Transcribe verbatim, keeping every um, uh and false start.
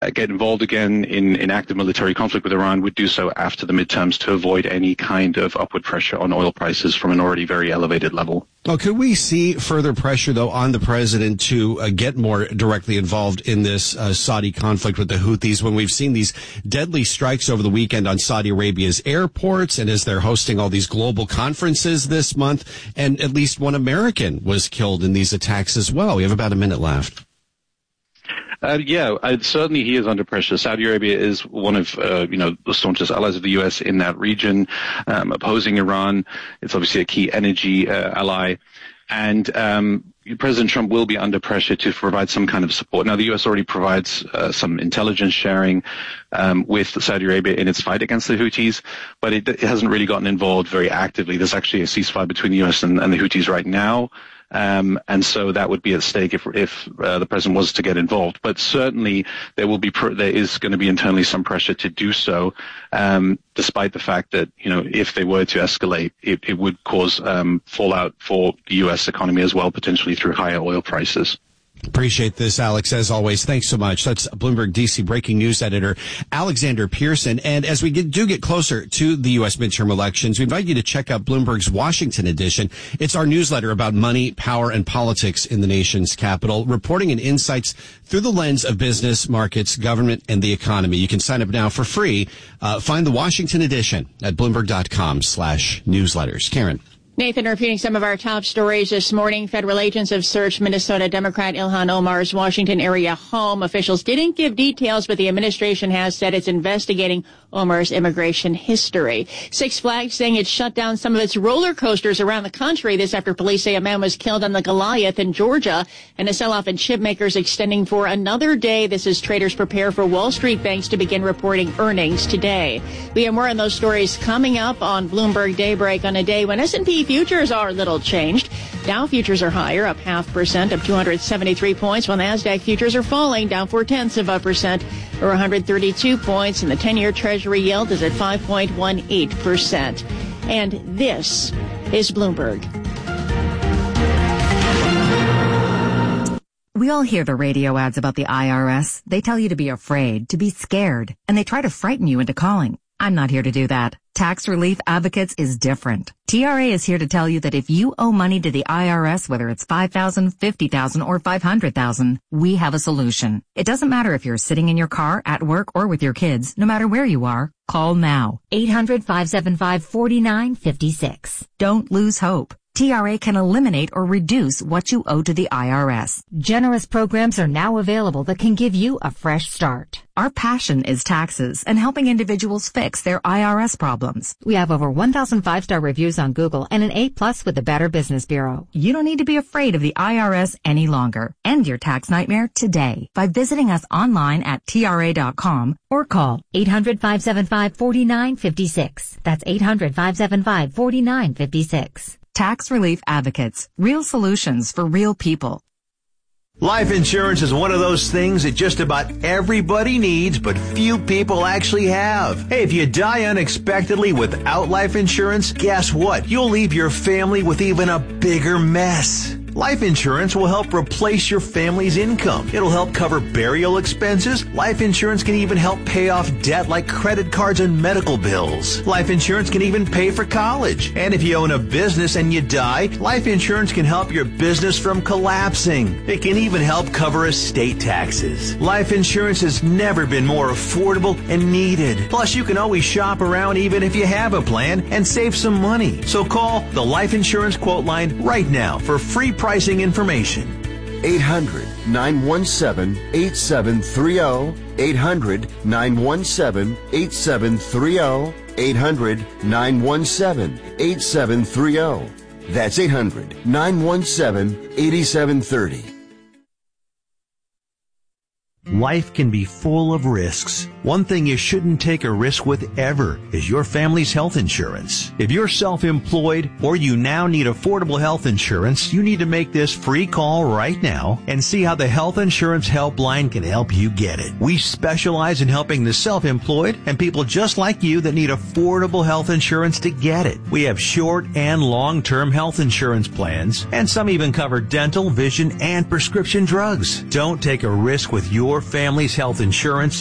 get involved again in, in active military conflict with Iran would do so after the midterms to avoid any kind of upward pressure on oil prices from an already very elevated level. Well, could we see further pressure, though, on the president to uh, get more directly involved in this uh, Saudi conflict with the Houthis when we've seen these deadly strikes over the weekend on Saudi Arabia's airports and as they're hosting all these global conferences this month, and at least one American was killed in these attacks as well? We have about a minute left. Uh, yeah, uh, certainly he is under pressure. Saudi Arabia is one of, uh, you know, the staunchest allies of the U S in that region, um, opposing Iran. It's obviously a key energy uh, ally. And um, President Trump will be under pressure to provide some kind of support. Now, the U S already provides uh, some intelligence sharing um, with Saudi Arabia in its fight against the Houthis, but it, it hasn't really gotten involved very actively. There's actually a ceasefire between the U S and, and the Houthis right now. Um, and so that would be at stake if, if uh, the president was to get involved. But certainly there will be, pr- there is going to be internally some pressure to do so, um, despite the fact that, you know, if they were to escalate, it, it would cause um, fallout for the U S economy as well, potentially through higher oil prices. Appreciate this, Alex, as always. Thanks so much. That's Bloomberg D C breaking news editor Alexander Pearson. And as we get, do get closer to the U S midterm elections, we invite you to check out Bloomberg's Washington edition. It's our newsletter about money, power, and politics in the nation's capital, reporting and insights through the lens of business, markets, government, and the economy. You can sign up now for free. Uh, find the Washington edition at Bloomberg.com slash newsletters. Karen. Nathan, repeating some of our top stories this morning. Federal agents have searched Minnesota Democrat Ilhan Omar's Washington area home. Officials didn't give details, but the administration has said it's investigating Omar's immigration history. Six Flags saying it shut down some of its roller coasters around the country. This after police say a man was killed on the Goliath in Georgia, and a sell-off in chip makers extending for another day. This as traders prepare for Wall Street banks to begin reporting earnings today. We have more on those stories coming up on Bloomberg Daybreak on a day when S and P futures are little changed. Dow futures are higher, up half percent, up two hundred seventy-three points, while NASDAQ futures are falling, down four-tenths of a percent, or one hundred thirty-two points, and the ten-year Treasury yield is at five point one eight percent. And this is Bloomberg. We all hear the radio ads about the I R S. They tell you to be afraid, to be scared, and they try to frighten you into calling. I'm not here to do that. Tax Relief Advocates is different. T R A is here to tell you that if you owe money to the I R S, whether it's five thousand dollars, fifty thousand dollars, or five hundred thousand dollars, we have a solution. It doesn't matter if you're sitting in your car, at work, or with your kids. No matter where you are, call now. eight hundred, five seven five, four nine five six. Don't lose hope. T R A can eliminate or reduce what you owe to the I R S. Generous programs are now available that can give you a fresh start. Our passion is taxes and helping individuals fix their I R S problems. We have over one thousand five-star reviews on Google and an A plus with the Better Business Bureau. You don't need to be afraid of the I R S any longer. End your tax nightmare today by visiting us online at T R A dot com or call eight hundred, five seven five, four nine five six. That's eight hundred, five seven five, four nine five six. Tax Relief Advocates. Real solutions for real people. Life insurance is one of those things that just about everybody needs, but few people actually have. Hey, if you die unexpectedly without life insurance, guess what? You'll leave your family with even a bigger mess. Life insurance will help replace your family's income. It'll help cover burial expenses. Life insurance can even help pay off debt like credit cards and medical bills. Life insurance can even pay for college. And if you own a business and you die, life insurance can help your business from collapsing. It can even help cover estate taxes. Life insurance has never been more affordable and needed. Plus, you can always shop around even if you have a plan and save some money. So call the Life Insurance Quote Line right now for free pricing information. eight hundred, nine one seven, eight seven three zero. eight hundred, nine one seven, eight seven three zero. eight hundred, nine one seven, eight seven three zero. That's eight hundred, nine one seven, eight seven three zero. Life can be full of risks. One thing you shouldn't take a risk with ever is your family's health insurance. If you're self-employed or you now need affordable health insurance, you need to make this free call right now and see how the Health Insurance Helpline can help you get it. We specialize in helping the self-employed and people just like you that need affordable health insurance to get it. We have short and long-term health insurance plans, and some even cover dental, vision, and prescription drugs. Don't take a risk with your family's health insurance.